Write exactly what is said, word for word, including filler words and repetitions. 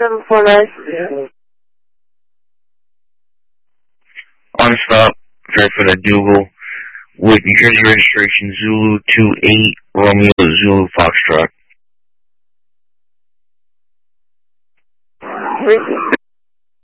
seven four nine. On stop, Fairfield at Dougal, with New Jersey registration Zulu two eight Romeo Zulu Foxtrot.